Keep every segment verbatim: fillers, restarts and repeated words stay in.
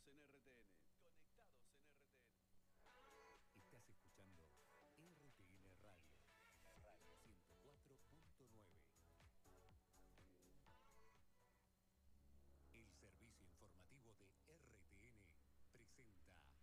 Conectados en R T N. Conectados en R T N. Estás escuchando R T N Radio, la radio ciento cuatro punto nueve. El servicio informativo de R T N presenta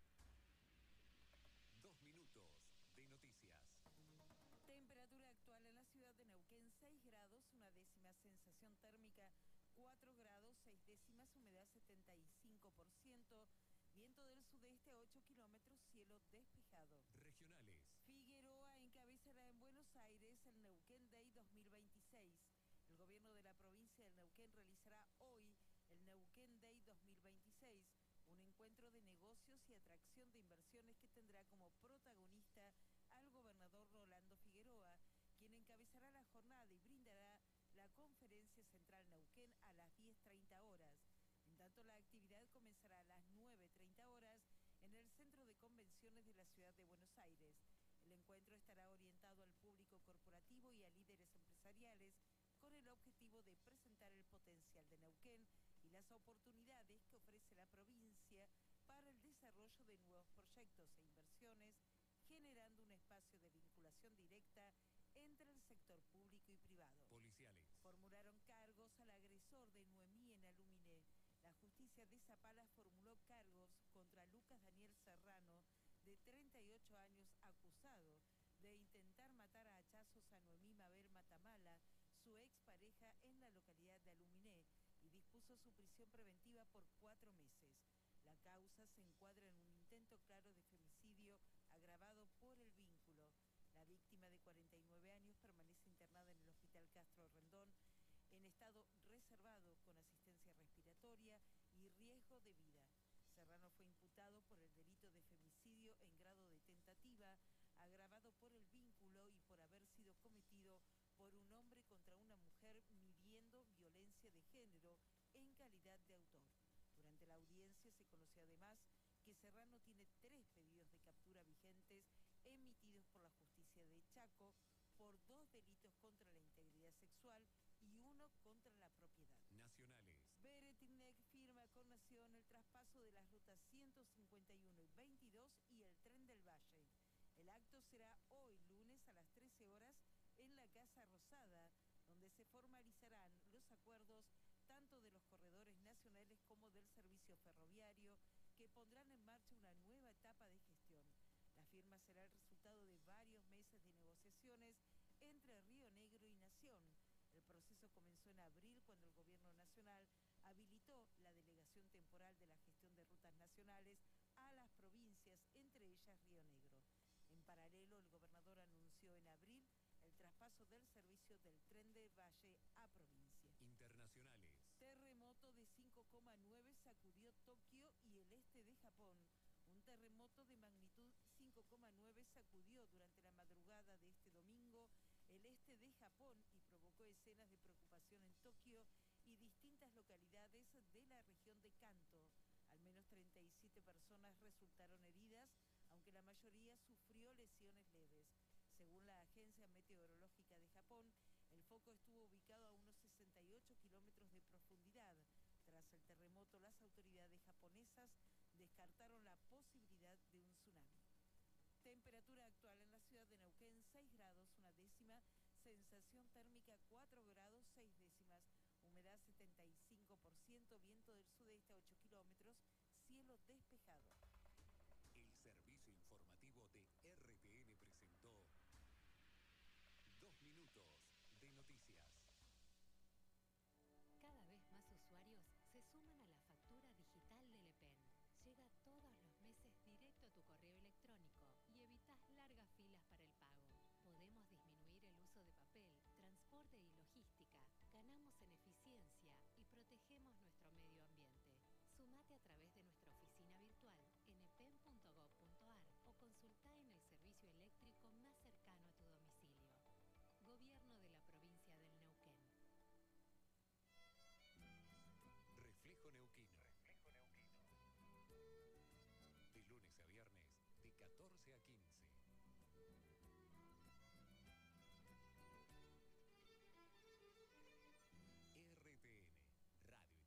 Dos minutos de noticias. Temperatura actual en la ciudad de Neuquén, seis grados, una décima, sensación térmica cuatro grados, seis décimas, humedad setenta y cinco por ciento, viento del sudeste a ocho kilómetros, cielo despejado. Regionales. Figueroa encabezará en Buenos Aires el Neuquén Day dos mil veintiséis. El gobierno de la provincia del Neuquén realizará hoy el Neuquén Day dos mil veintiséis, un encuentro de negocios y atracción de inversiones que tendrá como protagonista al gobernador Rolando Figueroa, quien encabezará la jornada y brindará la conferencia central Neuquén a las diez treinta horas. En tanto, la actividad comenzará a las nueve treinta horas en el Centro de Convenciones de la Ciudad de Buenos Aires. El encuentro estará orientado al público corporativo y a líderes empresariales con el objetivo de presentar el potencial de Neuquén y las oportunidades que ofrece la provincia para el desarrollo de nuevos proyectos e inversiones, generando un espacio de vinculación directa entre el sector público y privado. Policiales. Formularon cargos al agresor de Noemí en Aluminé. La justicia de Zapala formuló cargos contra Lucas Daniel Serrano, de treinta y ocho años, acusado de intentar matar a hachazos a Noemí Mabel Matamala, su expareja, en la localidad de Aluminé, y dispuso su prisión preventiva por cuatro meses. La causa se encuadra en un intento claro de femicidio agravado por el vínculo. La víctima, de cuarenta y nueve años, permanece internada en el Hospital Castro Rendón en estado reservado con asistencia respiratoria y riesgo de vida. Serrano fue imputado por el delito de femicidio en grado de tentativa, agravado por el vínculo y por haber sido cometido por un hombre contra una mujer midiendo violencia de género en calidad de autor. Durante la audiencia se conoció además que Serrano tiene tres pedidos de captura vigentes emitidos por la justicia de Chaco por dos delitos contra la integridad sexual y uno contra la propiedad. Nacionales. Beretilnec firma con Nación el traspaso de las rutas ciento cincuenta y uno y veintidós y el Tren del Valle. El acto será hoy, lunes, a las trece horas, en la Casa Rosada, donde se formalizarán los acuerdos tanto de los corredores nacionales como del servicio ferroviario, que pondrán en marcha una nueva etapa de gestión. La firma será el resultado de varios meses de negociaciones entre Río Negro y Nación. El proceso comenzó en abril, cuando el gobierno nacional habilitó la delegación temporal de la gestión de rutas nacionales a las provincias, entre ellas Río Negro. En paralelo, el gobernador anunció en abril el traspaso del servicio del Tren del Valle a provincia. Internacionales. Terremoto de cinco coma nueve sacudió Tokio y el este de Japón. Un terremoto de magnitud cinco coma nueve sacudió durante la madrugada de este domingo el este de Japón y provocó escenas de preocupación en Tokio y distintas localidades de la región de Kanto. Al menos treinta y siete personas resultaron heridas, aunque la mayoría sufrió lesiones leves. Según la Agencia Meteorológica de Japón, el foco estuvo ubicado a unos sesenta y ocho kilómetros de profundidad. Tras el terremoto, las autoridades japonesas descartaron la posibilidad de un tsunami. Temperatura actual en la ciudad de Neuquén, seis grados, una décima, sensación térmica cuatro grados, seis décimas, humedad setenta y cinco por ciento, viento del sudeste a ocho kilómetros, cielo despejado.